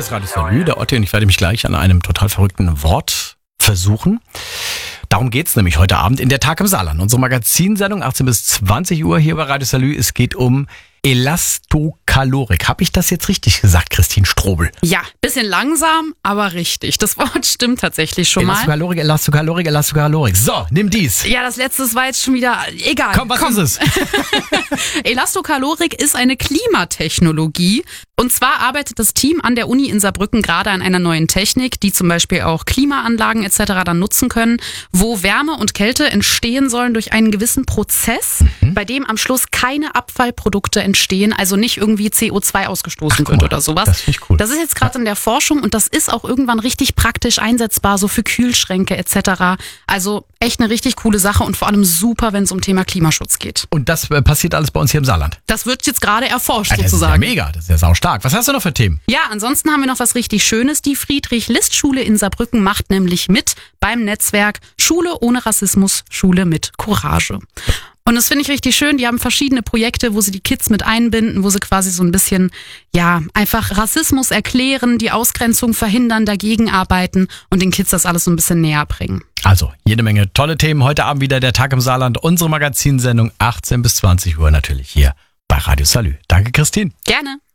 ist Radio Salü, der Otti, und ich werde mich gleich an einem total verrückten Wort versuchen. Darum geht's nämlich heute Abend in der Tag im Saarland. Unsere Magazinsendung 18 bis 20 Uhr hier bei Radio Salü. Es geht um Elastokalorik. Habe ich das jetzt richtig gesagt, Christine Strobel? Ja, bisschen langsam, aber richtig. Das Wort stimmt tatsächlich schon mal. Elastokalorik. So, nimm dies. Ja, das letzte war jetzt schon wieder egal. Komm, was ist es? Elastokalorik ist eine Klimatechnologie. Und zwar arbeitet das Team an der Uni in Saarbrücken gerade an einer neuen Technik, die zum Beispiel auch Klimaanlagen etc. dann nutzen können, wo Wärme und Kälte entstehen sollen durch einen gewissen Prozess, bei dem am Schluss keine Abfallprodukte entstehen, also nicht irgendwie CO2 ausgestoßen wird oder sowas. Das finde ich cool. Das ist jetzt gerade in der Forschung und das ist auch irgendwann richtig praktisch einsetzbar, so für Kühlschränke etc. Also echt eine richtig coole Sache und vor allem super, wenn es um Thema Klimaschutz geht. Und das passiert alles bei uns hier im Saarland? Das wird jetzt gerade erforscht Das sozusagen. ist ja mega, das ist ja saustark. Was hast du noch für Themen? Ja, ansonsten haben wir noch was richtig Schönes. Die Friedrich-List-Schule in Saarbrücken macht nämlich mit beim Netzwerk Schule ohne Rassismus, Schule mit Courage. Und das finde ich richtig schön. Die haben verschiedene Projekte, wo sie die Kids mit einbinden, wo sie quasi so ein bisschen, ja, einfach Rassismus erklären, die Ausgrenzung verhindern, dagegen arbeiten und den Kids das alles so ein bisschen näher bringen. Also, jede Menge tolle Themen. Heute Abend wieder der Tag im Saarland. Unsere Magazinsendung 18 bis 20 Uhr natürlich hier bei Radio Salü. Danke, Christine. Gerne.